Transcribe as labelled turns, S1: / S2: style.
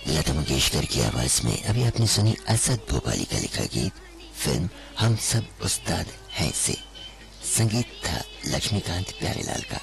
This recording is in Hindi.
S1: लता मंगेशकर की आवाज में अभी आपने सुनी असद भोपाली का लिखा गीत फिल्म हम सब उस्ताद हैं से। संगीत था लक्ष्मीकांत प्यारेलाल का।